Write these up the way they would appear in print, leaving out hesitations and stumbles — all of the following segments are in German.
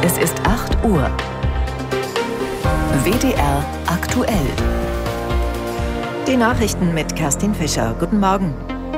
Es ist 8 Uhr. WDR aktuell. Die Nachrichten mit Kerstin Fischer. Guten Morgen.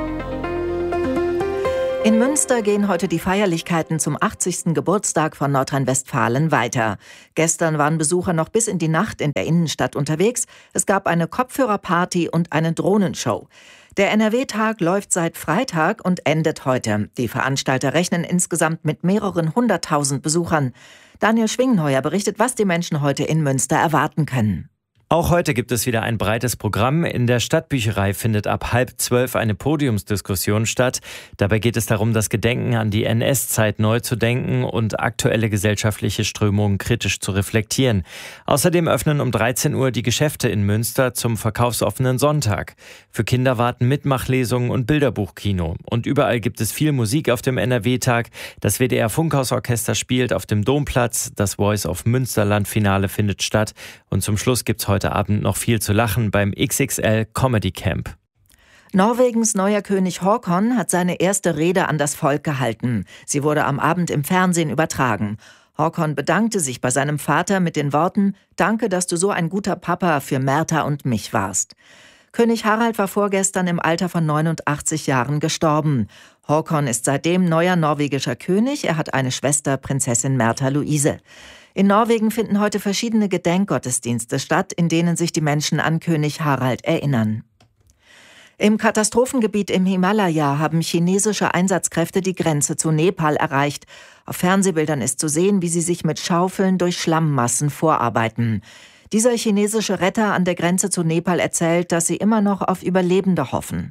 In Münster gehen heute die Feierlichkeiten zum 80. Geburtstag von Nordrhein-Westfalen weiter. Gestern waren Besucher noch bis in die Nacht in der Innenstadt unterwegs. Es gab eine Kopfhörerparty und eine Drohnenshow. Der NRW-Tag läuft seit Freitag und endet heute. Die Veranstalter rechnen insgesamt mit mehreren 100.000 Besuchern. Daniel Schwingenheuer berichtet, was die Menschen heute in Münster erwarten können. Auch heute gibt es wieder ein breites Programm. In der Stadtbücherei findet ab 11:30 eine Podiumsdiskussion statt. Dabei geht es darum, das Gedenken an die NS-Zeit neu zu denken und aktuelle gesellschaftliche Strömungen kritisch zu reflektieren. Außerdem öffnen um 13 Uhr die Geschäfte in Münster zum verkaufsoffenen Sonntag. Für Kinder warten Mitmachlesungen und Bilderbuchkino. Und überall gibt es viel Musik auf dem NRW-Tag. Das WDR-Funkhausorchester spielt auf dem Domplatz. Das Voice of Münsterland-Finale findet statt. Und zum Schluss gibt's heute Abend noch viel zu lachen beim XXL Comedy Camp. Norwegens neuer König Håkon hat seine erste Rede an das Volk gehalten. Sie wurde am Abend im Fernsehen übertragen. Håkon bedankte sich bei seinem Vater mit den Worten: „Danke, dass du so ein guter Papa für Märta und mich warst." König Harald war vorgestern im Alter von 89 Jahren gestorben. Håkon ist seitdem neuer norwegischer König. Er hat eine Schwester, Prinzessin Märta Luise. In Norwegen finden heute verschiedene Gedenkgottesdienste statt, in denen sich die Menschen an König Harald erinnern. Im Katastrophengebiet im Himalaya haben chinesische Einsatzkräfte die Grenze zu Nepal erreicht. Auf Fernsehbildern ist zu sehen, wie sie sich mit Schaufeln durch Schlammmassen vorarbeiten. Dieser chinesische Retter an der Grenze zu Nepal erzählt, dass sie immer noch auf Überlebende hoffen.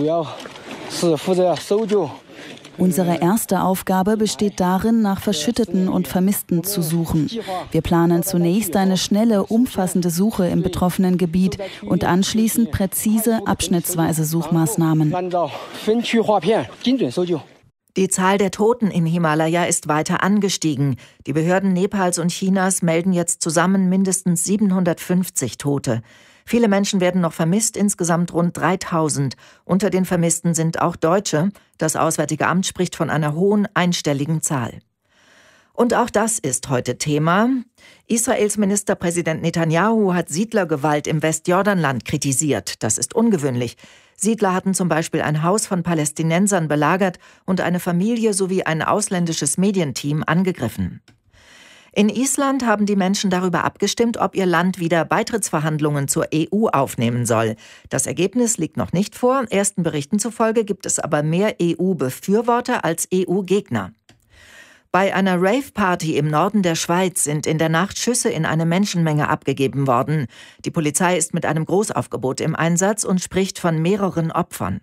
Unsere erste Aufgabe besteht darin, nach Verschütteten und Vermissten zu suchen. Wir planen zunächst eine schnelle, umfassende Suche im betroffenen Gebiet und anschließend präzise, abschnittsweise Suchmaßnahmen. Die Zahl der Toten im Himalaya ist weiter angestiegen. Die Behörden Nepals und Chinas melden jetzt zusammen mindestens 750 Tote. Viele Menschen werden noch vermisst, insgesamt rund 3.000. Unter den Vermissten sind auch Deutsche. Das Auswärtige Amt spricht von einer hohen einstelligen Zahl. Und auch das ist heute Thema. Israels Ministerpräsident Netanyahu hat Siedlergewalt im Westjordanland kritisiert. Das ist ungewöhnlich. Siedler hatten zum Beispiel ein Haus von Palästinensern belagert und eine Familie sowie ein ausländisches Medienteam angegriffen. In Island haben die Menschen darüber abgestimmt, ob ihr Land wieder Beitrittsverhandlungen zur EU aufnehmen soll. Das Ergebnis liegt noch nicht vor. Ersten Berichten zufolge gibt es aber mehr EU-Befürworter als EU-Gegner. Bei einer Rave-Party im Norden der Schweiz sind in der Nacht Schüsse in eine Menschenmenge abgegeben worden. Die Polizei ist mit einem Großaufgebot im Einsatz und spricht von mehreren Opfern.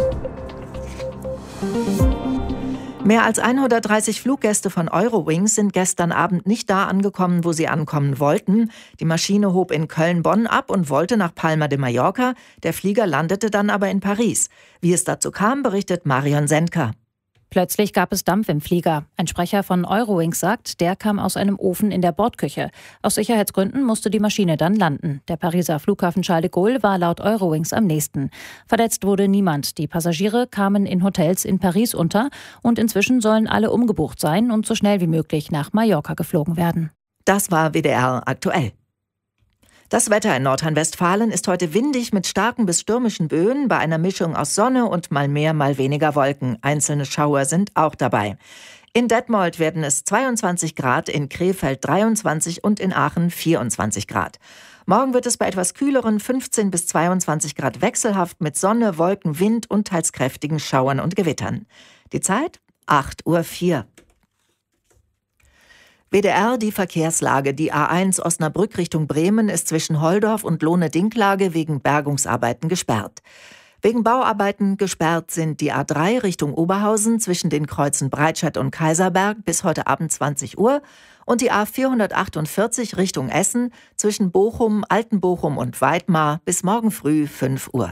Mehr als 130 Fluggäste von Eurowings sind gestern Abend nicht da angekommen, wo sie ankommen wollten. Die Maschine hob in Köln-Bonn ab und wollte nach Palma de Mallorca. Der Flieger landete dann aber in Paris. Wie es dazu kam, berichtet Marion Sendker. Plötzlich gab es Dampf im Flieger. Ein Sprecher von Eurowings sagt, der kam aus einem Ofen in der Bordküche. Aus Sicherheitsgründen musste die Maschine dann landen. Der Pariser Flughafen Charles de Gaulle war laut Eurowings am nächsten. Verletzt wurde niemand. Die Passagiere kamen in Hotels in Paris unter und inzwischen sollen alle umgebucht sein und so schnell wie möglich nach Mallorca geflogen werden. Das war WDR aktuell. Das Wetter in Nordrhein-Westfalen ist heute windig mit starken bis stürmischen Böen bei einer Mischung aus Sonne und mal mehr, mal weniger Wolken. Einzelne Schauer sind auch dabei. In Detmold werden es 22 Grad, in Krefeld 23 und in Aachen 24 Grad. Morgen wird es bei etwas kühleren 15 bis 22 Grad wechselhaft mit Sonne, Wolken, Wind und teils kräftigen Schauern und Gewittern. Die Zeit? 8:04 Uhr. WDR, die Verkehrslage. Die A1 Osnabrück Richtung Bremen ist zwischen Holdorf und Lohne-Dinklage wegen Bergungsarbeiten gesperrt. Wegen Bauarbeiten gesperrt sind die A3 Richtung Oberhausen zwischen den Kreuzen Breitscheid und Kaiserberg bis heute Abend 20 Uhr und die A448 Richtung Essen zwischen Bochum, Altenbochum und Weidmar bis morgen früh 5 Uhr.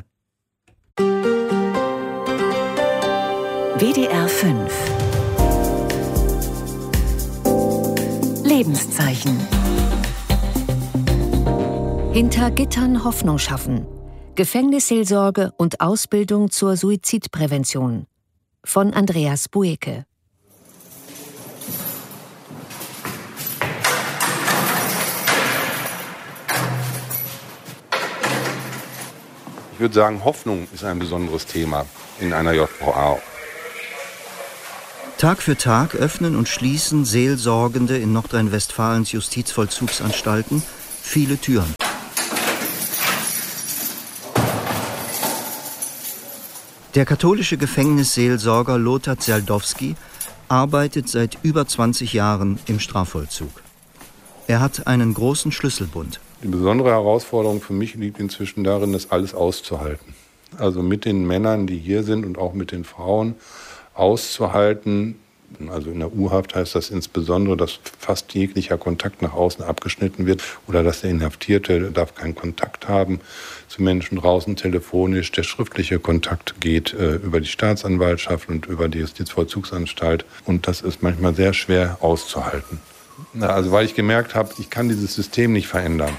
WDR 5 Lebenszeichen. Hinter Gittern Hoffnung schaffen. Gefängnisseelsorge und Ausbildung zur Suizidprävention. Von Andreas Bueke. Ich würde sagen, Hoffnung ist ein besonderes Thema in einer JVA. Tag für Tag öffnen und schließen Seelsorgende in Nordrhein-Westfalens Justizvollzugsanstalten viele Türen. Der katholische Gefängnisseelsorger Lothar Zjaldowski arbeitet seit über 20 Jahren im Strafvollzug. Er hat einen großen Schlüsselbund. Die besondere Herausforderung für mich liegt inzwischen darin, das alles auszuhalten. Also mit den Männern, die hier sind und auch mit den Frauen auszuhalten. Also in der U-Haft heißt das insbesondere, dass fast jeglicher Kontakt nach außen abgeschnitten wird oder dass der Inhaftierte darf keinen Kontakt haben zu Menschen draußen telefonisch. Der schriftliche Kontakt geht über die Staatsanwaltschaft und über die Justizvollzugsanstalt und das ist manchmal sehr schwer auszuhalten. Also weil ich gemerkt habe, ich kann dieses System nicht verändern.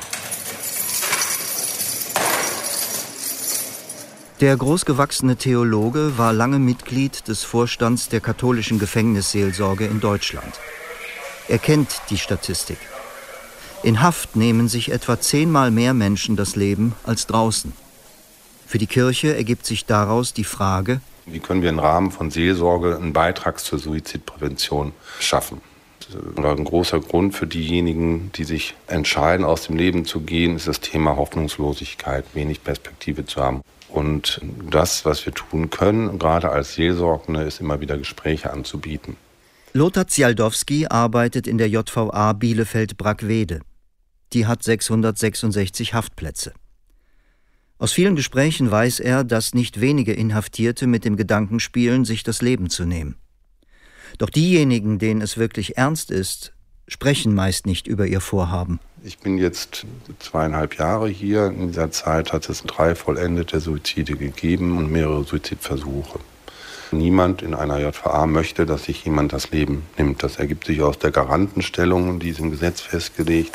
Der großgewachsene Theologe war lange Mitglied des Vorstands der katholischen Gefängnisseelsorge in Deutschland. Er kennt die Statistik. In Haft nehmen sich etwa 10-mal mehr Menschen das Leben als draußen. Für die Kirche ergibt sich daraus die Frage: Wie können wir im Rahmen von Seelsorge einen Beitrag zur Suizidprävention schaffen? Ein großer Grund für diejenigen, die sich entscheiden, aus dem Leben zu gehen, ist das Thema Hoffnungslosigkeit, wenig Perspektive zu haben. Und das, was wir tun können, gerade als Seelsorgende, ist immer wieder Gespräche anzubieten. Lothar Zjaldowski arbeitet in der JVA Bielefeld-Brackwede. Die hat 666 Haftplätze. Aus vielen Gesprächen weiß er, dass nicht wenige Inhaftierte mit dem Gedanken spielen, sich das Leben zu nehmen. Doch diejenigen, denen es wirklich ernst ist, sprechen meist nicht über ihr Vorhaben. Ich bin jetzt 2,5 Jahre hier. In dieser Zeit hat es 3 vollendete Suizide gegeben und mehrere Suizidversuche. Niemand in einer JVA möchte, dass sich jemand das Leben nimmt. Das ergibt sich aus der Garantenstellung, die ist im Gesetz festgelegt.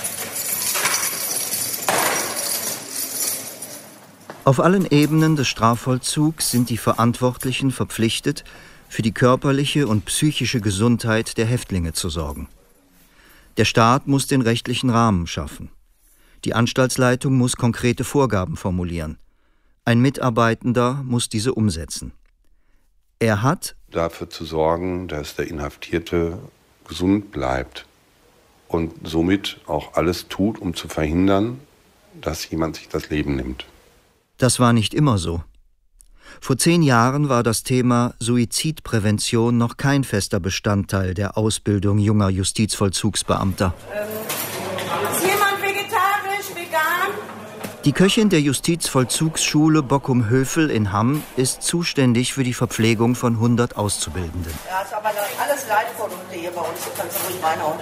Auf allen Ebenen des Strafvollzugs sind die Verantwortlichen verpflichtet, für die körperliche und psychische Gesundheit der Häftlinge zu sorgen. Der Staat muss den rechtlichen Rahmen schaffen. Die Anstaltsleitung muss konkrete Vorgaben formulieren. Ein Mitarbeitender muss diese umsetzen. Er hat dafür zu sorgen, dass der Inhaftierte gesund bleibt und somit auch alles tut, um zu verhindern, dass jemand sich das Leben nimmt. Das war nicht immer so. Vor 10 Jahren war das Thema Suizidprävention noch kein fester Bestandteil der Ausbildung junger Justizvollzugsbeamter. Ist jemand vegetarisch, vegan? Die Köchin der Justizvollzugsschule Bockum-Hövel in Hamm ist zuständig für die Verpflegung von 100 Auszubildenden. Ja, ist aber alles Leitprodukte hier bei uns. Du kannst ruhig reinhauen.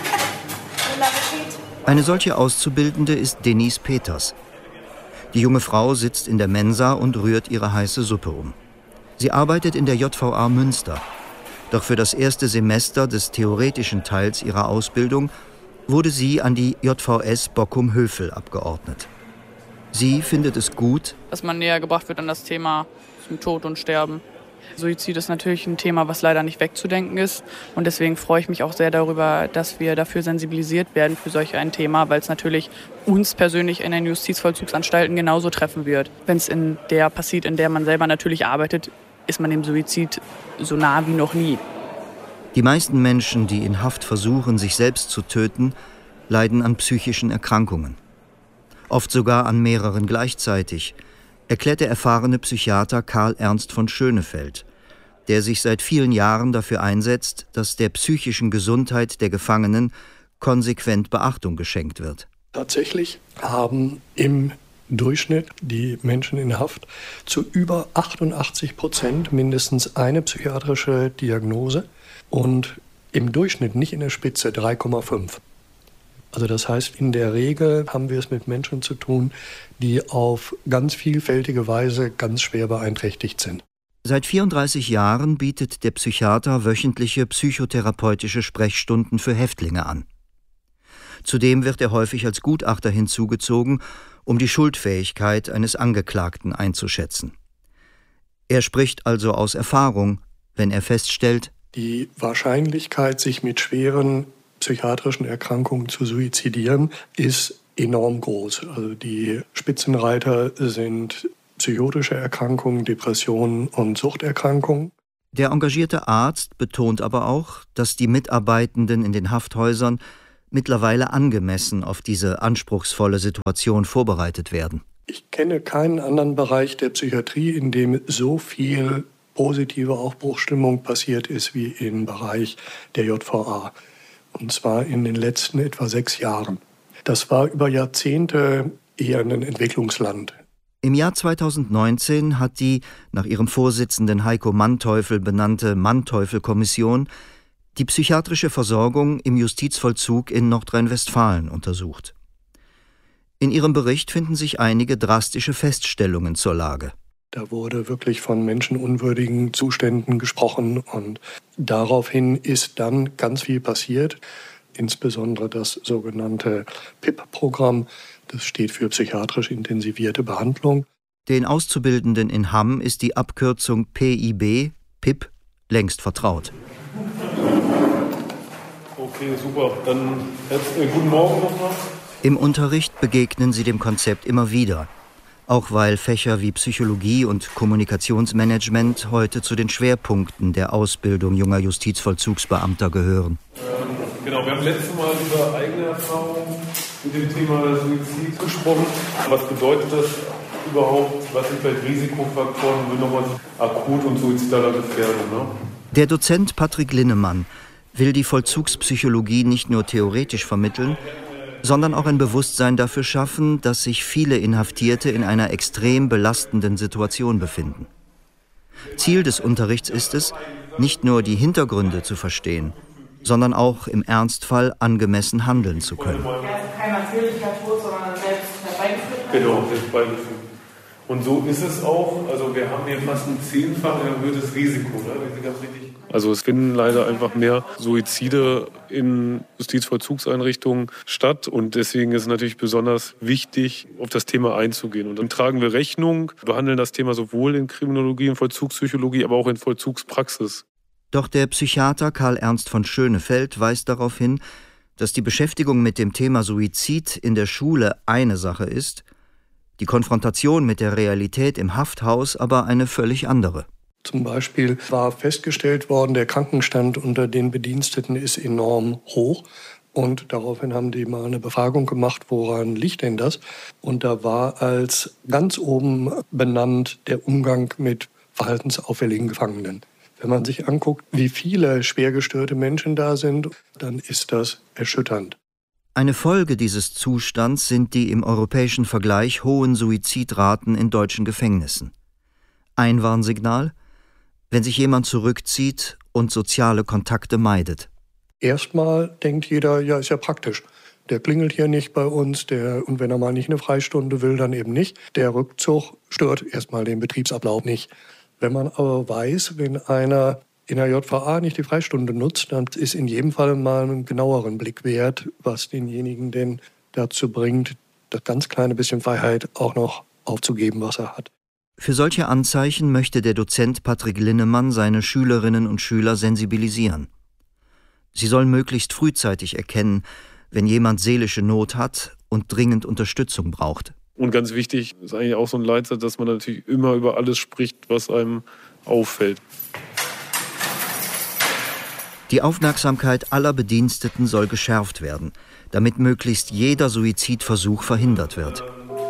Guten Appetit. Eine solche Auszubildende ist Denise Peters. Die junge Frau sitzt in der Mensa und rührt ihre heiße Suppe um. Sie arbeitet in der JVA Münster. Doch für das erste Semester des theoretischen Teils ihrer Ausbildung wurde sie an die JVS Bockum-Hövel abgeordnet. Sie findet es gut, dass man näher gebracht wird an das Thema zum Tod und Sterben. Suizid ist natürlich ein Thema, was leider nicht wegzudenken ist. Und deswegen freue ich mich auch sehr darüber, dass wir dafür sensibilisiert werden für solch ein Thema, weil es natürlich uns persönlich in den Justizvollzugsanstalten genauso treffen wird. Wenn es in der passiert, in der man selber natürlich arbeitet, ist man dem Suizid so nah wie noch nie. Die meisten Menschen, die in Haft versuchen, sich selbst zu töten, leiden an psychischen Erkrankungen. Oft sogar an mehreren gleichzeitig, erklärt der erfahrene Psychiater Karl Ernst von Schönefeld, der sich seit vielen Jahren dafür einsetzt, dass der psychischen Gesundheit der Gefangenen konsequent Beachtung geschenkt wird. Tatsächlich haben im Durchschnitt die Menschen in Haft zu über 88% mindestens eine psychiatrische Diagnose und im Durchschnitt, nicht in der Spitze, 3,5. Also das heißt, in der Regel haben wir es mit Menschen zu tun, die auf ganz vielfältige Weise ganz schwer beeinträchtigt sind. Seit 34 Jahren bietet der Psychiater wöchentliche psychotherapeutische Sprechstunden für Häftlinge an. Zudem wird er häufig als Gutachter hinzugezogen, um die Schuldfähigkeit eines Angeklagten einzuschätzen. Er spricht also aus Erfahrung, wenn er feststellt: Die Wahrscheinlichkeit, sich mit schweren psychiatrischen Erkrankungen zu suizidieren, ist enorm groß. Also die Spitzenreiter sind psychotische Erkrankungen, Depressionen und Suchterkrankungen. Der engagierte Arzt betont aber auch, dass die Mitarbeitenden in den Hafthäusern mittlerweile angemessen auf diese anspruchsvolle Situation vorbereitet werden. Ich kenne keinen anderen Bereich der Psychiatrie, in dem so viel positive Aufbruchsstimmung passiert ist wie im Bereich der JVA. Und zwar in den letzten etwa 6 Jahren. Das war über Jahrzehnte eher ein Entwicklungsland. Im Jahr 2019 hat die nach ihrem Vorsitzenden Heiko Manteuffel benannte Manteuffel-Kommission die psychiatrische Versorgung im Justizvollzug in Nordrhein-Westfalen untersucht. In ihrem Bericht finden sich einige drastische Feststellungen zur Lage. Da wurde wirklich von menschenunwürdigen Zuständen gesprochen und daraufhin ist dann ganz viel passiert. Insbesondere das sogenannte PIP-Programm, das steht für psychiatrisch intensivierte Behandlung. Den Auszubildenden in Hamm ist die Abkürzung PIB, PIP, längst vertraut. Okay, super. Dann guten Morgen nochmal. Im Unterricht begegnen sie dem Konzept immer wieder. Auch weil Fächer wie Psychologie und Kommunikationsmanagement heute zu den Schwerpunkten der Ausbildung junger Justizvollzugsbeamter gehören. Genau, wir haben letztes Mal über eigene Erfahrungen mit dem Thema Suizid gesprochen. Was bedeutet das überhaupt? Was sind vielleicht Risikofaktoren für nochmal akut und suizidaler Gefährdung? Ne? Der Dozent Patrick Linnemann will die Vollzugspsychologie nicht nur theoretisch vermitteln, sondern auch ein Bewusstsein dafür schaffen, dass sich viele Inhaftierte in einer extrem belastenden Situation befinden. Ziel des Unterrichts ist es, nicht nur die Hintergründe zu verstehen, sondern auch im Ernstfall angemessen handeln zu können. Kein natürlicher Tod, sondern selbst herbeigeführt. Genau, selbst herbeigeführt. Und so ist es auch. Also wir haben hier fast ein 10-fach erhöhtes Risiko. Ne? Also es finden leider einfach mehr Suizide in Justizvollzugseinrichtungen statt. Und deswegen ist es natürlich besonders wichtig, auf das Thema einzugehen. Und dann tragen wir Rechnung, behandeln das Thema sowohl in Kriminologie und Vollzugspsychologie, aber auch in Vollzugspraxis. Doch der Psychiater Karl Ernst von Schönefeld weist darauf hin, dass die Beschäftigung mit dem Thema Suizid in der Schule eine Sache ist, die Konfrontation mit der Realität im Hafthaus aber eine völlig andere. Zum Beispiel war festgestellt worden, der Krankenstand unter den Bediensteten ist enorm hoch. Und daraufhin haben die mal eine Befragung gemacht, woran liegt denn das? Und da war als ganz oben benannt der Umgang mit verhaltensauffälligen Gefangenen. Wenn man sich anguckt, wie viele schwer gestörte Menschen da sind, dann ist das erschütternd. Eine Folge dieses Zustands sind die im europäischen Vergleich hohen Suizidraten in deutschen Gefängnissen. Ein Warnsignal: wenn sich jemand zurückzieht und soziale Kontakte meidet. Erstmal denkt jeder, ja, ist ja praktisch. Der klingelt hier nicht bei uns, und wenn er mal nicht eine Freistunde will, dann eben nicht. Der Rückzug stört erstmal den Betriebsablauf nicht. Wenn man aber weiß, wenn einer in der JVA nicht die Freistunde nutzt, dann ist in jedem Fall mal einen genaueren Blick wert, was denjenigen denn dazu bringt, das ganz kleine bisschen Freiheit auch noch aufzugeben, was er hat. Für solche Anzeichen möchte der Dozent Patrick Linnemann seine Schülerinnen und Schüler sensibilisieren. Sie sollen möglichst frühzeitig erkennen, wenn jemand seelische Not hat und dringend Unterstützung braucht. Und ganz wichtig ist eigentlich auch so ein Leitsatz, dass man natürlich immer über alles spricht, was einem auffällt. Die Aufmerksamkeit aller Bediensteten soll geschärft werden, damit möglichst jeder Suizidversuch verhindert wird.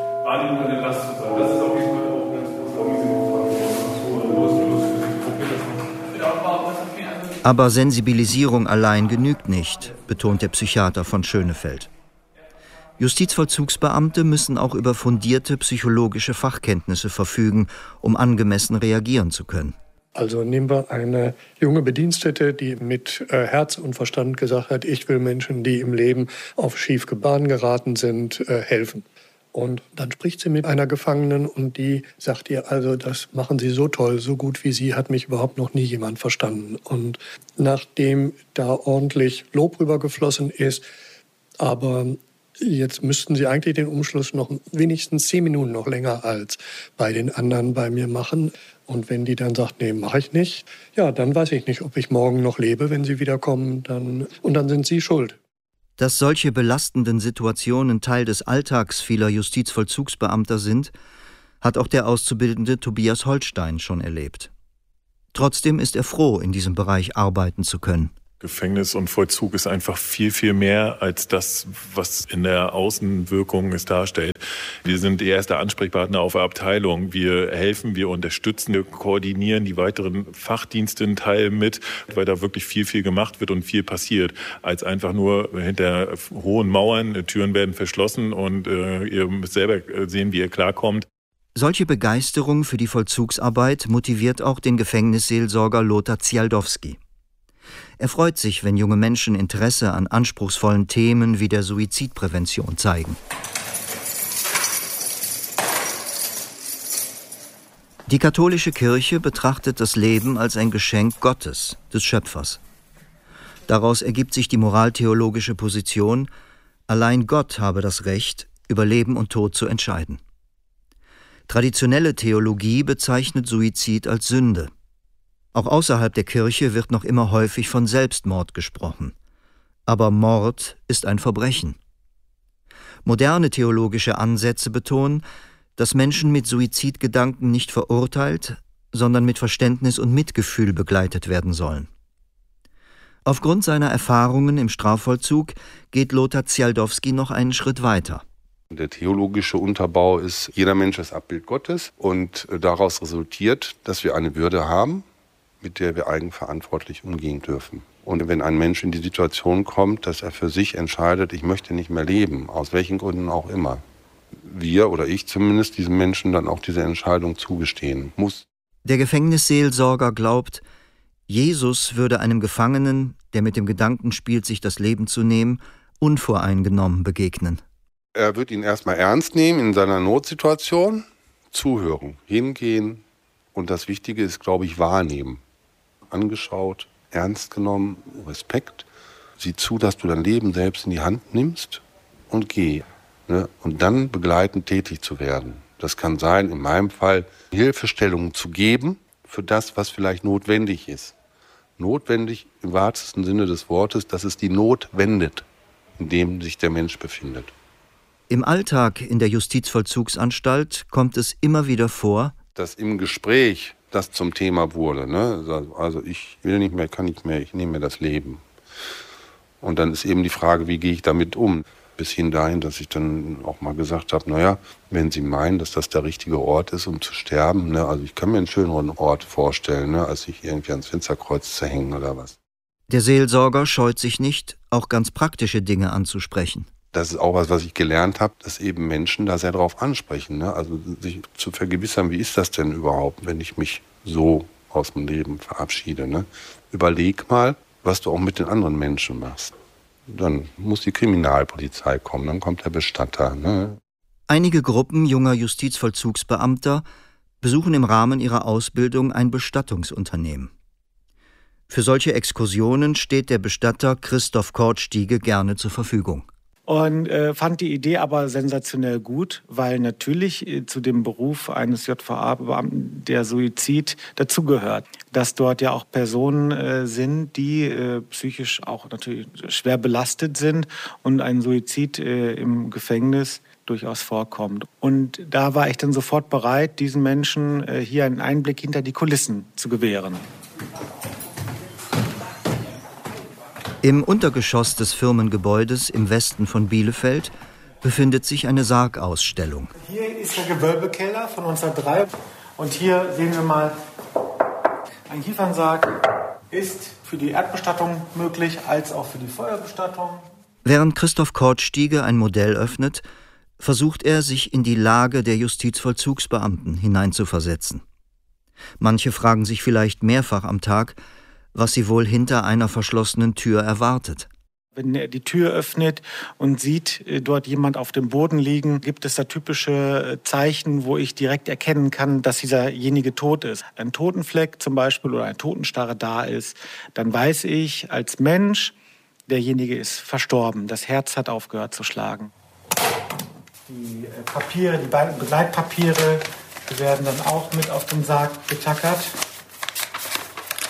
Aber Sensibilisierung allein genügt nicht, betont der Psychiater von Schönefeld. Justizvollzugsbeamte müssen auch über fundierte psychologische Fachkenntnisse verfügen, um angemessen reagieren zu können. Also nehmen wir eine junge Bedienstete, die mit Herz und Verstand gesagt hat, ich will Menschen, die im Leben auf schiefe Bahn geraten sind, helfen. Und dann spricht sie mit einer Gefangenen und die sagt ihr, also das machen Sie so toll, so gut wie Sie hat mich überhaupt noch nie jemand verstanden. Und nachdem da ordentlich Lob rübergeflossen ist, aber jetzt müssten Sie eigentlich den Umschluss noch wenigstens 10 Minuten noch länger als bei den anderen bei mir machen. Und wenn die dann sagt, nee, mache ich nicht, ja, dann weiß ich nicht, ob ich morgen noch lebe, wenn Sie wiederkommen, dann sind Sie schuld. Dass solche belastenden Situationen Teil des Alltags vieler Justizvollzugsbeamter sind, hat auch der Auszubildende Tobias Holstein schon erlebt. Trotzdem ist er froh, in diesem Bereich arbeiten zu können. Gefängnis und Vollzug ist einfach viel, viel mehr als das, was in der Außenwirkung es darstellt. Wir sind der erste Ansprechpartner auf der Abteilung. Wir helfen, wir unterstützen, wir koordinieren die weiteren Fachdienste in Teilen mit, weil da wirklich viel, viel gemacht wird und viel passiert, als einfach nur hinter hohen Mauern, Türen werden verschlossen und ihr müsst selber sehen, wie ihr klarkommt. Solche Begeisterung für die Vollzugsarbeit motiviert auch den Gefängnisseelsorger Lothar Zialdowski. Er freut sich, wenn junge Menschen Interesse an anspruchsvollen Themen wie der Suizidprävention zeigen. Die katholische Kirche betrachtet das Leben als ein Geschenk Gottes, des Schöpfers. Daraus ergibt sich die moraltheologische Position, allein Gott habe das Recht, über Leben und Tod zu entscheiden. Traditionelle Theologie bezeichnet Suizid als Sünde. Auch außerhalb der Kirche wird noch immer häufig von Selbstmord gesprochen. Aber Mord ist ein Verbrechen. Moderne theologische Ansätze betonen, dass Menschen mit Suizidgedanken nicht verurteilt, sondern mit Verständnis und Mitgefühl begleitet werden sollen. Aufgrund seiner Erfahrungen im Strafvollzug geht Lothar Zialdowski noch einen Schritt weiter. Der theologische Unterbau ist, jeder Mensch ist Abbild Gottes und daraus resultiert, dass wir eine Würde haben, mit der wir eigenverantwortlich umgehen dürfen. Und wenn ein Mensch in die Situation kommt, dass er für sich entscheidet, ich möchte nicht mehr leben, aus welchen Gründen auch immer, wir oder ich zumindest diesem Menschen dann auch diese Entscheidung zugestehen muss. Der Gefängnisseelsorger glaubt, Jesus würde einem Gefangenen, der mit dem Gedanken spielt, sich das Leben zu nehmen, unvoreingenommen begegnen. Er wird ihn erstmal ernst nehmen in seiner Notsituation, zuhören, hingehen und das Wichtige ist, glaube ich, wahrnehmen. Angeschaut, ernst genommen, Respekt. Sieh zu, dass du dein Leben selbst in die Hand nimmst und geh. Ne? Und dann begleitend tätig zu werden. Das kann sein, in meinem Fall, Hilfestellungen zu geben für das, was vielleicht notwendig ist. Notwendig im wahrsten Sinne des Wortes, dass es die Not wendet, in dem sich der Mensch befindet. Im Alltag in der Justizvollzugsanstalt kommt es immer wieder vor, dass im Gespräch das zum Thema wurde. Ne? Also ich will nicht mehr, kann nicht mehr, ich nehme mir das Leben. Und dann ist eben die Frage, wie gehe ich damit um? Bis hin dahin, dass ich dann auch mal gesagt habe, naja, wenn Sie meinen, dass das der richtige Ort ist, um zu sterben, ne? Also ich kann mir einen schöneren Ort vorstellen, ne? Als sich irgendwie ans Fensterkreuz zu hängen oder was. Der Seelsorger scheut sich nicht, auch ganz praktische Dinge anzusprechen. Das ist auch was ich gelernt habe, dass eben Menschen da sehr drauf ansprechen. Ne? Also sich zu vergewissern, wie ist das denn überhaupt, wenn ich mich so aus dem Leben verabschiede. Ne? Überleg mal, was du auch mit den anderen Menschen machst. Dann muss die Kriminalpolizei kommen, dann kommt der Bestatter. Ne? Einige Gruppen junger Justizvollzugsbeamter besuchen im Rahmen ihrer Ausbildung ein Bestattungsunternehmen. Für solche Exkursionen steht der Bestatter Christoph Kortstiege gerne zur Verfügung. Und fand die Idee aber sensationell gut, weil natürlich zu dem Beruf eines JVA-Beamten der Suizid dazugehört. Dass dort ja auch Personen sind, die psychisch auch natürlich schwer belastet sind und ein Suizid im Gefängnis durchaus vorkommt. Und da war ich dann sofort bereit, diesen Menschen hier einen Einblick hinter die Kulissen zu gewähren. Im Untergeschoss des Firmengebäudes im Westen von Bielefeld befindet sich eine Sargausstellung. Hier ist der Gewölbekeller von 1903 und hier sehen wir mal, ein Kiefernsarg ist für die Erdbestattung möglich, als auch für die Feuerbestattung. Während Christoph Kortstiege ein Modell öffnet, versucht er, sich in die Lage der Justizvollzugsbeamten hineinzuversetzen. Manche fragen sich vielleicht mehrfach am Tag, was sie wohl hinter einer verschlossenen Tür erwartet. Wenn er die Tür öffnet und sieht dort jemand auf dem Boden liegen, gibt es da typische Zeichen, wo ich direkt erkennen kann, dass dieserjenige tot ist. Ein Totenfleck zum Beispiel oder eine Totenstarre da ist, dann weiß ich als Mensch, derjenige ist verstorben. Das Herz hat aufgehört zu schlagen. Die Papiere, die beiden Begleitpapiere, die werden dann auch mit auf den Sarg getackert.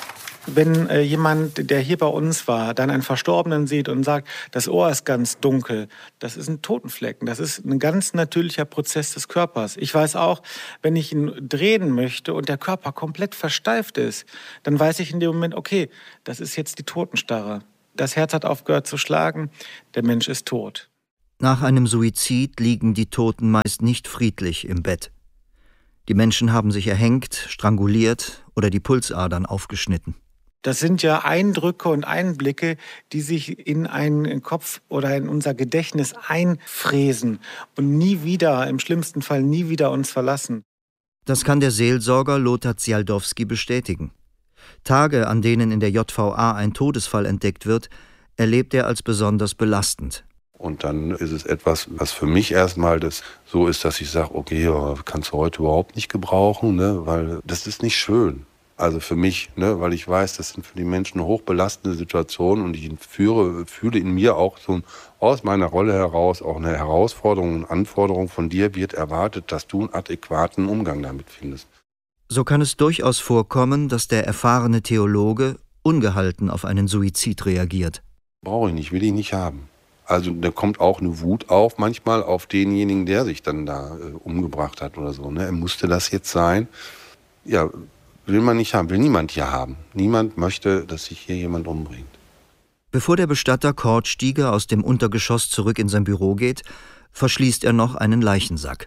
Wenn jemand, der hier bei uns war, dann einen Verstorbenen sieht und sagt, das Ohr ist ganz dunkel, das ist ein Totenflecken, das ist ein ganz natürlicher Prozess des Körpers. Ich weiß auch, wenn ich ihn drehen möchte und der Körper komplett versteift ist, dann weiß ich in dem Moment, okay, das ist jetzt die Totenstarre. Das Herz hat aufgehört zu schlagen, der Mensch ist tot. Nach einem Suizid liegen die Toten meist nicht friedlich im Bett. Die Menschen haben sich erhängt, stranguliert oder die Pulsadern aufgeschnitten. Das sind ja Eindrücke und Einblicke, die sich in einen Kopf oder in unser Gedächtnis einfräsen und nie wieder, im schlimmsten Fall nie wieder uns verlassen. Das kann der Seelsorger Lothar Zjaldowski bestätigen. Tage, an denen in der JVA ein Todesfall entdeckt wird, erlebt er als besonders belastend. Und dann ist es etwas, was für mich erstmal so ist, dass ich sage, okay, kannst du heute überhaupt nicht gebrauchen, ne? Weil das ist nicht schön. Also für mich, ne? Weil ich weiß, das sind für die Menschen hochbelastende Situationen und ich fühle in mir auch so aus meiner Rolle heraus auch eine Herausforderung und Anforderung von dir wird erwartet, dass du einen adäquaten Umgang damit findest. So kann es durchaus vorkommen, dass der erfahrene Theologe ungehalten auf einen Suizid reagiert. Brauche ich nicht, will ich nicht haben. Also da kommt auch eine Wut auf, manchmal auf denjenigen, der sich dann da umgebracht hat oder so. Ne? Musste das jetzt sein? Ja, will man nicht haben, will niemand hier haben. Niemand möchte, dass sich hier jemand umbringt. Bevor der Bestatter Kurt Stieger aus dem Untergeschoss zurück in sein Büro geht, verschließt er noch einen Leichensack.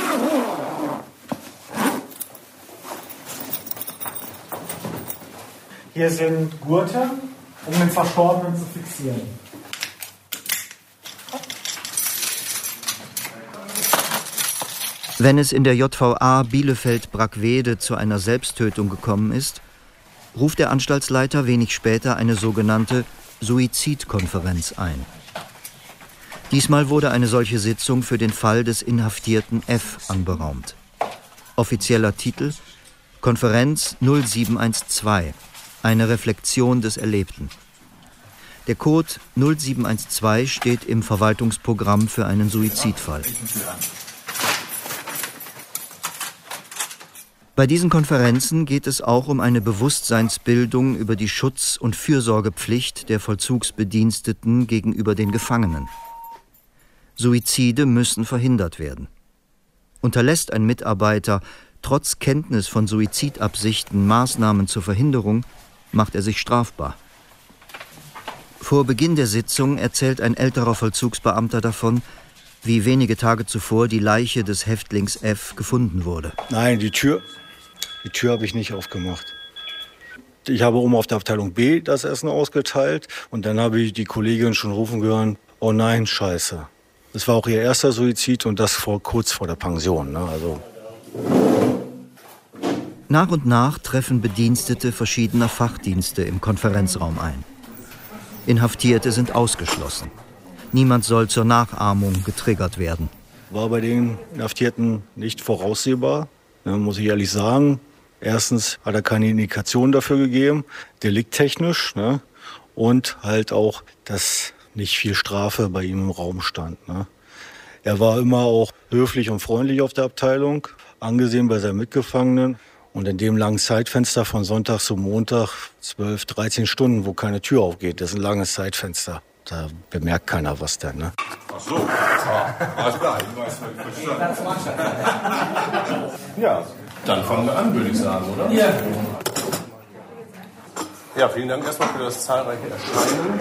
Hier sind Gurte, um den Verstorbenen zu fixieren. Wenn es in der JVA Bielefeld-Brackwede zu einer Selbsttötung gekommen ist, ruft der Anstaltsleiter wenig später eine sogenannte Suizidkonferenz ein. Diesmal wurde eine solche Sitzung für den Fall des Inhaftierten F. anberaumt. Offizieller Titel: Konferenz 0712, eine Reflexion des Erlebten. Der Code 0712 steht im Verwaltungsprogramm für einen Suizidfall. Bei diesen Konferenzen geht es auch um eine Bewusstseinsbildung über die Schutz- und Fürsorgepflicht der Vollzugsbediensteten gegenüber den Gefangenen. Suizide müssen verhindert werden. Unterlässt ein Mitarbeiter trotz Kenntnis von Suizidabsichten Maßnahmen zur Verhinderung, macht er sich strafbar. Vor Beginn der Sitzung erzählt ein älterer Vollzugsbeamter davon, wie wenige Tage zuvor die Leiche des Häftlings F. gefunden wurde. Nein, die Tür habe ich nicht aufgemacht. Ich habe oben auf der Abteilung B das Essen ausgeteilt und dann habe ich die Kollegin schon rufen hören, oh nein, scheiße. Das war auch ihr erster Suizid und das kurz vor der Pension. Ne? Also. Nach und nach treffen Bedienstete verschiedener Fachdienste im Konferenzraum ein. Inhaftierte sind ausgeschlossen. Niemand soll zur Nachahmung getriggert werden. War bei den Inhaftierten nicht voraussehbar, ne, muss ich ehrlich sagen. Erstens hat er keine Indikation dafür gegeben, delikttechnisch, ne, und halt auch, dass nicht viel Strafe bei ihm im Raum stand. Ne. Er war immer auch höflich und freundlich auf der Abteilung, angesehen bei seinen Mitgefangenen. Und in dem langen Zeitfenster von Sonntag zu Montag, 12, 13 Stunden, wo keine Tür aufgeht, das ist ein langes Zeitfenster. Da bemerkt keiner was denn, ne? Ach so, alles klar. Ja, dann fangen wir an, würde ich sagen, oder? Ja. Ja, vielen Dank erstmal für das zahlreiche Erscheinen.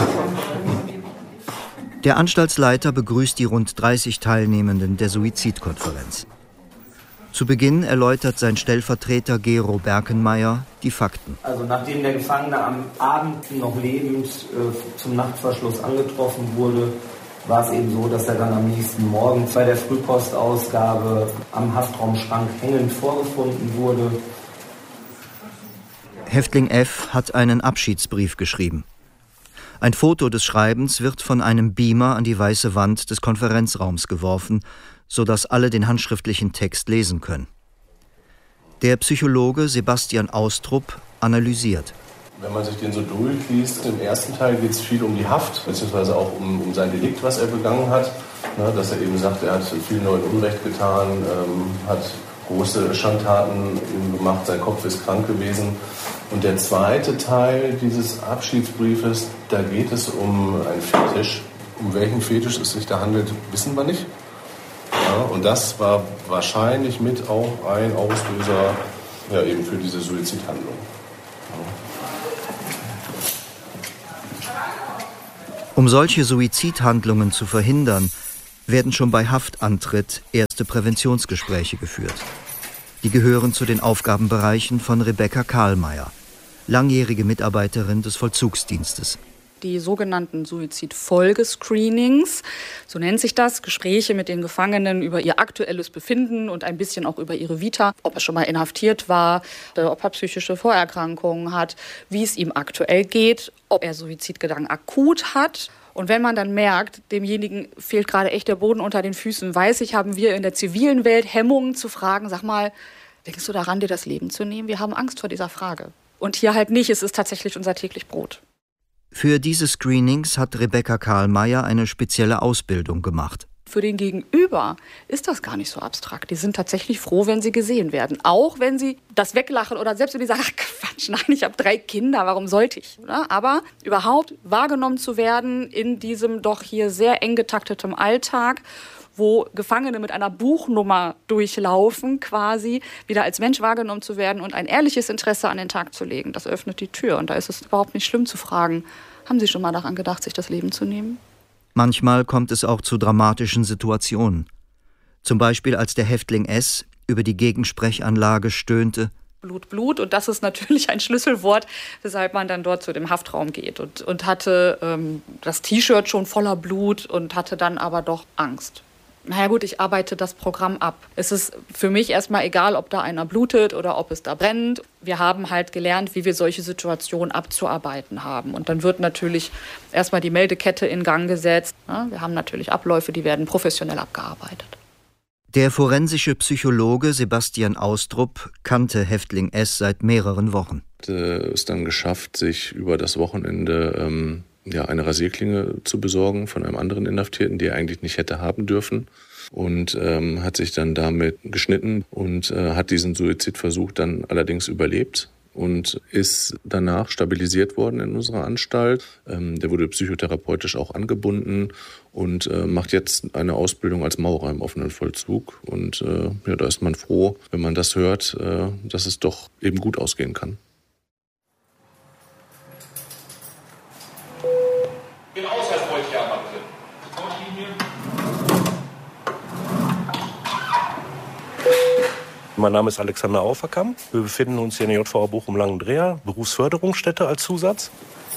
Der Anstaltsleiter begrüßt die rund 30 Teilnehmenden der Suizidkonferenz. Zu Beginn erläutert sein Stellvertreter Gero Berkenmeier die Fakten. Also nachdem der Gefangene am Abend noch lebend zum Nachtverschluss angetroffen wurde, war es eben so, dass er dann am nächsten Morgen bei der Frühpostausgabe am Haftraumschrank hängend vorgefunden wurde. Häftling F. hat einen Abschiedsbrief geschrieben. Ein Foto des Schreibens wird von einem Beamer an die weiße Wand des Konferenzraums geworfen, sodass alle den handschriftlichen Text lesen können. Der Psychologe Sebastian Austrup analysiert. Wenn man sich den so durchliest, im ersten Teil geht es viel um die Haft, beziehungsweise auch um sein Delikt, was er begangen hat. Ne, dass er eben sagt, er hat viel Leuten Unrecht getan, hat große Schandtaten gemacht, sein Kopf ist krank gewesen. Und der zweite Teil dieses Abschiedsbriefes, da geht es um einen Fetisch. Um welchen Fetisch es sich da handelt, wissen wir nicht. Ja, und das war wahrscheinlich mit auch ein Auslöser eben für diese Suizidhandlung. Um solche Suizidhandlungen zu verhindern, werden schon bei Haftantritt erste Präventionsgespräche geführt. Die gehören zu den Aufgabenbereichen von Rebecca Karlmeier, langjährige Mitarbeiterin des Vollzugsdienstes. Die sogenannten Suizidfolgescreenings, so nennt sich das, Gespräche mit den Gefangenen über ihr aktuelles Befinden und ein bisschen auch über ihre Vita, ob er schon mal inhaftiert war, ob er psychische Vorerkrankungen hat, wie es ihm aktuell geht, ob er Suizidgedanken akut hat. Und wenn man dann merkt, demjenigen fehlt gerade echt der Boden unter den Füßen, weiß ich, haben wir in der zivilen Welt Hemmungen zu fragen, sag mal, denkst du daran, dir das Leben zu nehmen? Wir haben Angst vor dieser Frage. Und hier halt nicht, es ist tatsächlich unser täglich Brot. Für diese Screenings hat Rebecca Karlmeier eine spezielle Ausbildung gemacht. Für den Gegenüber ist das gar nicht so abstrakt. Die sind tatsächlich froh, wenn sie gesehen werden. Auch wenn sie das weglachen oder selbst wenn die sagen, ach Quatsch, nein, ich habe 3 Kinder, warum sollte ich? Aber überhaupt wahrgenommen zu werden in diesem doch hier sehr eng getakteten Alltag, wo Gefangene mit einer Buchnummer durchlaufen, quasi wieder als Mensch wahrgenommen zu werden und ein ehrliches Interesse an den Tag zu legen. Das öffnet die Tür. Und da ist es überhaupt nicht schlimm zu fragen, haben Sie schon mal daran gedacht, sich das Leben zu nehmen? Manchmal kommt es auch zu dramatischen Situationen. Zum Beispiel, als der Häftling S. über die Gegensprechanlage stöhnte. Blut, Blut. Und das ist natürlich ein Schlüsselwort, weshalb man dann dort zu dem Haftraum geht. Und hatte das T-Shirt schon voller Blut und hatte dann aber doch Angst. Naja gut, ich arbeite das Programm ab. Es ist für mich erstmal egal, ob da einer blutet oder ob es da brennt. Wir haben halt gelernt, wie wir solche Situationen abzuarbeiten haben. Und dann wird natürlich erstmal die Meldekette in Gang gesetzt. Ja, wir haben natürlich Abläufe, die werden professionell abgearbeitet. Der forensische Psychologe Sebastian Austrup kannte Häftling S. seit mehreren Wochen. Es dann geschafft, sich über das Wochenende eine Rasierklinge zu besorgen von einem anderen Inhaftierten, die er eigentlich nicht hätte haben dürfen. Und hat sich dann damit geschnitten und hat diesen Suizidversuch dann allerdings überlebt und ist danach stabilisiert worden in unserer Anstalt. Der wurde psychotherapeutisch auch angebunden und macht jetzt eine Ausbildung als Maurer im offenen Vollzug. Und da ist man froh, wenn man das hört, dass es doch eben gut ausgehen kann. Den Ausweis wollte ich ja mal bitte. Mein Name ist Alexander Auferkamp. Wir befinden uns hier in der JVA Bochum-Langendreher, Berufsförderungsstätte als Zusatz.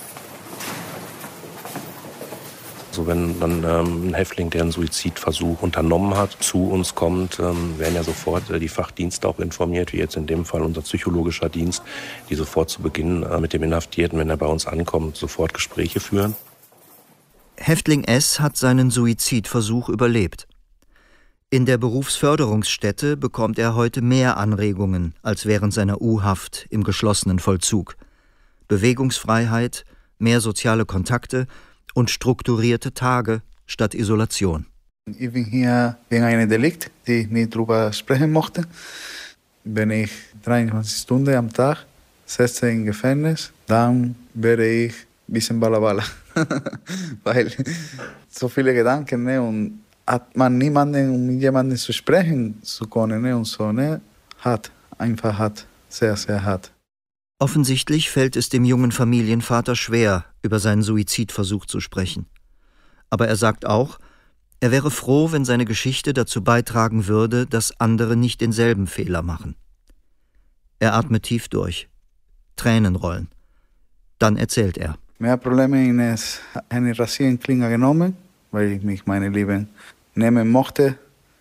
Also wenn dann ein Häftling, der einen Suizidversuch unternommen hat, zu uns kommt, werden ja sofort die Fachdienste auch informiert, wie jetzt in dem Fall unser psychologischer Dienst, die sofort zu Beginn mit dem Inhaftierten, wenn er bei uns ankommt, sofort Gespräche führen. Häftling S. hat seinen Suizidversuch überlebt. In der Berufsförderungsstätte bekommt er heute mehr Anregungen als während seiner U-Haft im geschlossenen Vollzug. Bewegungsfreiheit, mehr soziale Kontakte und strukturierte Tage statt Isolation. Ich bin hier wegen einem Delikt, die ich nicht darüber sprechen möchte. Wenn ich 23 Stunden am Tag sitze im Gefängnis, dann werde ich ein bisschen Balabala. Weil so viele Gedanken, ne? Und hat man niemanden, um mit jemandem zu sprechen zu können, ne? Und so, ne? Einfach hart, sehr, sehr hart. Offensichtlich fällt es dem jungen Familienvater schwer, über seinen Suizidversuch zu sprechen. Aber er sagt auch, er wäre froh, wenn seine Geschichte dazu beitragen würde, dass andere nicht denselben Fehler machen. Er atmet tief durch. Tränen rollen. Dann erzählt er. Mehr Probleme ist eine Rasierklinge genommen, weil ich mich meine Lieben nehmen mochte.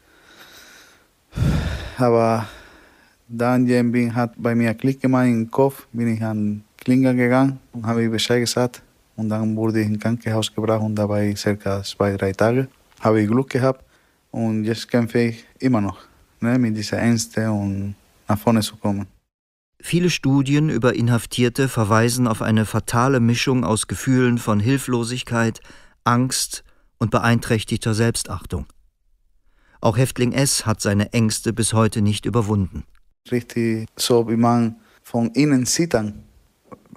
Aber dann hat bei mir Klick gemacht im Kopf, bin ich an Klinge gegangen und habe ich Bescheid gesagt. Und dann wurde ich ins Krankenhaus gebracht und dabei circa 2-3 Tage. Habe ich Glück gehabt und jetzt kämpfe ich immer noch, ne, mit dieser Ängste und nach vorne zu kommen. Viele Studien über Inhaftierte verweisen auf eine fatale Mischung aus Gefühlen von Hilflosigkeit, Angst und beeinträchtigter Selbstachtung. Auch Häftling S. hat seine Ängste bis heute nicht überwunden. Richtig so, wie man von innen zittern,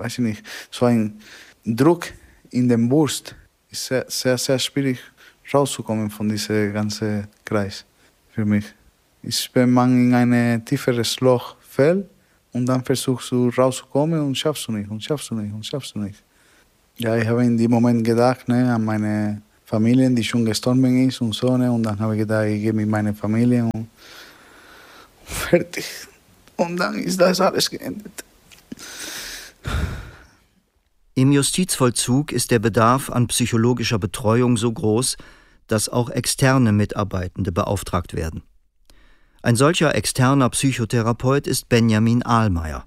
weiß ich nicht, so ein Druck in der Brust. Ist sehr, sehr, sehr schwierig rauszukommen von diesem ganzen Kreis für mich. Ist, wenn man in ein tieferes Loch fällt und dann versuchst du rauszukommen und schaffst du nicht. Ja, ich habe in dem Moment gedacht, ne, an meine Familie, die schon gestorben ist und so, ne, und dann habe ich gedacht, ich gehe mit meiner Familie und fertig. Und dann ist das alles geendet. Im Justizvollzug ist der Bedarf an psychologischer Betreuung so groß, dass auch externe Mitarbeitende beauftragt werden. Ein solcher externer Psychotherapeut ist Benjamin Ahlmeier.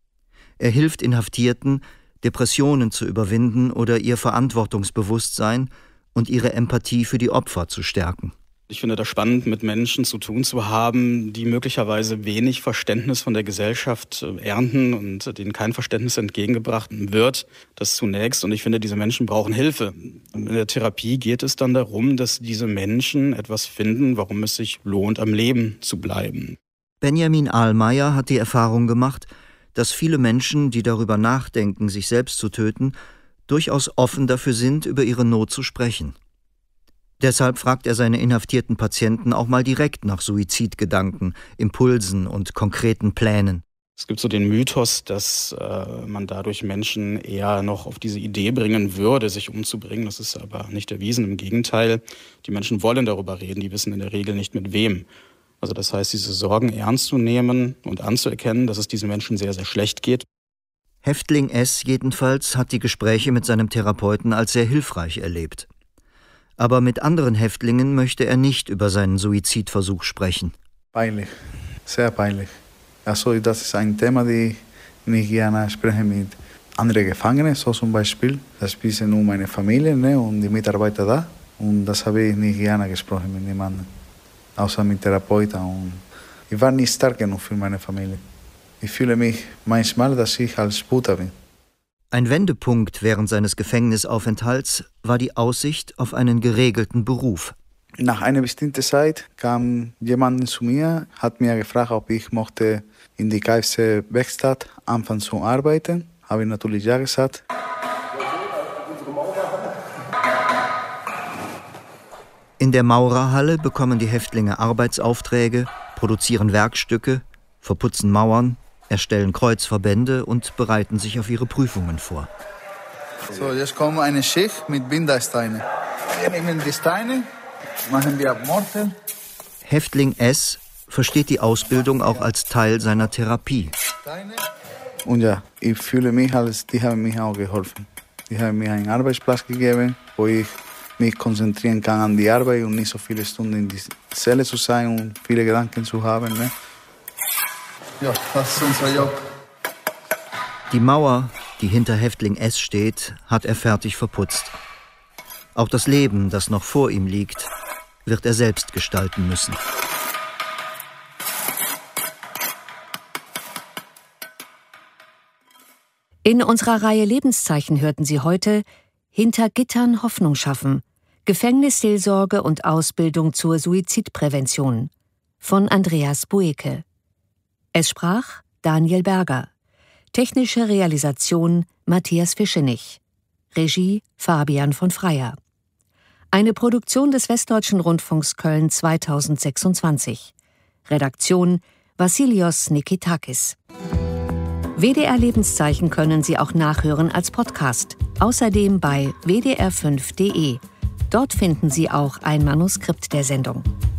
Er hilft Inhaftierten, Depressionen zu überwinden oder ihr Verantwortungsbewusstsein und ihre Empathie für die Opfer zu stärken. Ich finde das spannend, mit Menschen zu tun zu haben, die möglicherweise wenig Verständnis von der Gesellschaft ernten und denen kein Verständnis entgegengebracht wird. Das zunächst. Und ich finde, diese Menschen brauchen Hilfe. In der Therapie geht es dann darum, dass diese Menschen etwas finden, warum es sich lohnt, am Leben zu bleiben. Benjamin Ahlmeier hat die Erfahrung gemacht, dass viele Menschen, die darüber nachdenken, sich selbst zu töten, durchaus offen dafür sind, über ihre Not zu sprechen. Deshalb fragt er seine inhaftierten Patienten auch mal direkt nach Suizidgedanken, Impulsen und konkreten Plänen. Es gibt so den Mythos, dass man dadurch Menschen eher noch auf diese Idee bringen würde, sich umzubringen. Das ist aber nicht erwiesen. Im Gegenteil, die Menschen wollen darüber reden, die wissen in der Regel nicht mit wem. Also das heißt, diese Sorgen ernst zu nehmen und anzuerkennen, dass es diesen Menschen sehr, sehr schlecht geht. Häftling S. jedenfalls hat die Gespräche mit seinem Therapeuten als sehr hilfreich erlebt. Aber mit anderen Häftlingen möchte er nicht über seinen Suizidversuch sprechen. Peinlich, sehr peinlich. Also das ist ein Thema, das ich nicht gerne spreche mit anderen Gefangenen, so zum Beispiel. Das wissen nur meine Familie, ne, und die Mitarbeiter da. Und das habe ich nicht gerne gesprochen mit niemandem, außer mit Therapeuten. Und ich war nicht stark genug für meine Familie. Ich fühle mich manchmal, dass ich als Buddha bin. Ein Wendepunkt während seines Gefängnisaufenthalts war die Aussicht auf einen geregelten Beruf. Nach einer bestimmten Zeit kam jemand zu mir, hat mir gefragt, ob ich möchte in die KFC-Werkstatt anfangen zu arbeiten. Habe ich natürlich ja gesagt. In der Maurerhalle bekommen die Häftlinge Arbeitsaufträge, produzieren Werkstücke, verputzen Mauern, erstellen Kreuzverbände und bereiten sich auf ihre Prüfungen vor. So, jetzt kommt eine Schicht mit Bindersteinen. Wir nehmen die Steine, machen wir ab Mortel. Häftling S. versteht die Ausbildung auch als Teil seiner Therapie. Und ja, ich fühle mich, als die haben mir auch geholfen. Die haben mir einen Arbeitsplatz gegeben, wo ich mich konzentrieren kann an die Arbeit und nicht so viele Stunden in die Zelle zu sein und viele Gedanken zu haben. Ne? Ja, das ist unser Job. Die Mauer, die hinter Häftling S. steht, hat er fertig verputzt. Auch das Leben, das noch vor ihm liegt, wird er selbst gestalten müssen. In unserer Reihe Lebenszeichen hörten Sie heute Hinter Gittern Hoffnung schaffen. Gefängnisseelsorge und Ausbildung zur Suizidprävention von Andreas Bueke. Es sprach Daniel Berger. Technische Realisation Matthias Fischenich. Regie Fabian von Freyer. Eine Produktion des Westdeutschen Rundfunks Köln 2026. Redaktion Vassilios Nikitakis. WDR Lebenszeichen können Sie auch nachhören als Podcast. Außerdem bei wdr5.de. Dort finden Sie auch ein Manuskript der Sendung.